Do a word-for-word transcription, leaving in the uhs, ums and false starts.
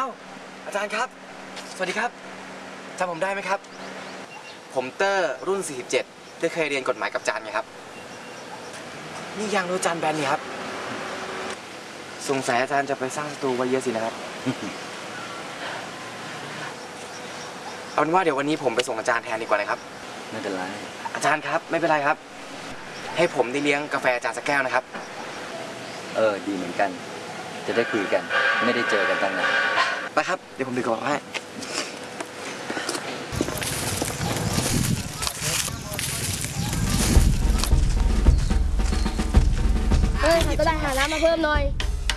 าวอาจารย์ครับสวัสดีครับจำผมได้ไหมครับผมเตอร์รุ่นสี่สิบเจ็ดที่เคยเรียนกฎหมายกับอาจารย์ไงครับนี่ยางรถอาจารย์แบนนี่ครับสงสัยอาจารย์จะไปสร้างศัตรูไว้เยอะสินะครับเอาเป็นว่าเดี๋ยววันนี้ผมไปส่งอาจารย์แทนดีกว่านะครับไม่เป็นไรอาจารย์ครับไม่เป็นไรครับให้ผมได้เลี้ยงกาแฟอาจารย์สักแก้วนะครับเออดีเหมือนกันจะได้คุยกันไม่ได้เจอกันตั้งนานนะครับเดี๋ยวผมดึงกระเป๋าให้เฮ้ยใครก็ได้หาน้ำมาเพิ่มหน่อย